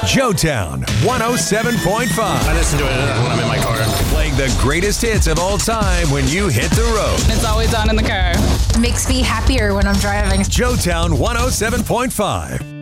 Joetown 107.5. I listen to it when I'm in my car. Playing the greatest hits of all time when you hit the road. It's always on in the car. Makes me happier when I'm driving. Joetown 107.5.